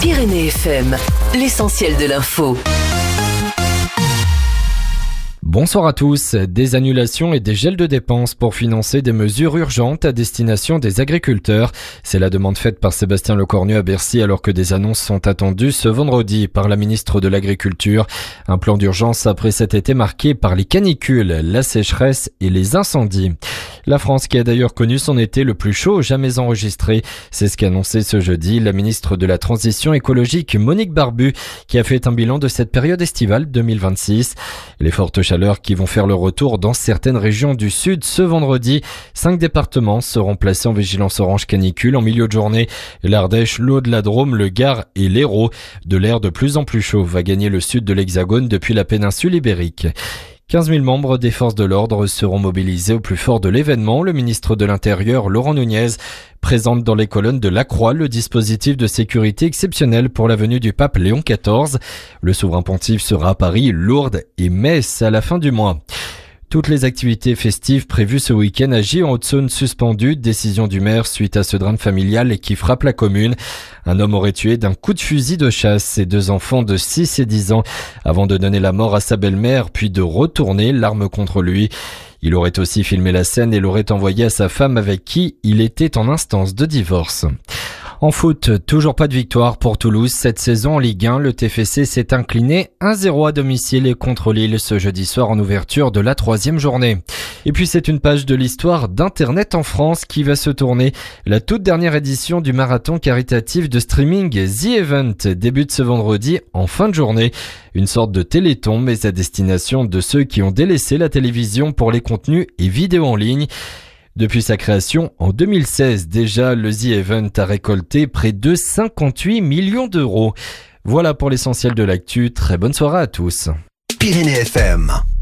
Pyrénées FM, l'essentiel de l'info. Bonsoir à tous. Des annulations et des gels de dépenses pour financer des mesures urgentes à destination des agriculteurs. C'est la demande faite par Sébastien Lecornu à Bercy alors que des annonces sont attendues ce vendredi par la ministre de l'Agriculture. Un plan d'urgence après cet été marqué par les canicules, la sécheresse et les incendies. La France qui a d'ailleurs connu son été le plus chaud jamais enregistré. C'est ce qu'a annoncé ce jeudi la ministre de la Transition écologique Monique Barbu qui a fait un bilan de cette période estivale 2026. Les fortes chaleurs qui vont faire le retour dans certaines régions du sud ce vendredi. 5 départements seront placés en vigilance orange canicule en milieu de journée. L'Ardèche, l'Aude, la Drôme, le Gard et l'Hérault. De l'air de plus en plus chaud va gagner le sud de l'Hexagone depuis la péninsule ibérique. 15 000 membres des forces de l'ordre seront mobilisés au plus fort de l'événement. Le ministre de l'Intérieur, Laurent Nunez, présente dans les colonnes de la Croix le dispositif de sécurité exceptionnel pour la venue du pape Léon XIV. Le souverain pontife sera à Paris, Lourdes et Metz à la fin du mois. Toutes les activités festives prévues ce week-end à Gy en Haute-Saône suspendues. Décision du maire suite à ce drame familial qui frappe la commune. Un homme aurait tué d'un coup de fusil de chasse ses 2 enfants de 6 et 10 ans avant de donner la mort à sa belle-mère puis de retourner l'arme contre lui. Il aurait aussi filmé la scène et l'aurait envoyé à sa femme avec qui il était en instance de divorce. En foot, toujours pas de victoire pour Toulouse. Cette saison en Ligue 1, le TFC s'est incliné 1-0 à domicile et contre Lille ce jeudi soir en ouverture de la 3e journée. Et puis c'est une page de l'histoire d'Internet en France qui va se tourner. La toute dernière édition du marathon caritatif de streaming The Event débute ce vendredi en fin de journée. Une sorte de téléthon mais à destination de ceux qui ont délaissé la télévision pour les contenus et vidéos en ligne. Depuis sa création en 2016, déjà, le The Event a récolté près de 58 millions d'euros. Voilà pour l'essentiel de l'actu. Très bonne soirée à tous. Pyrénées FM.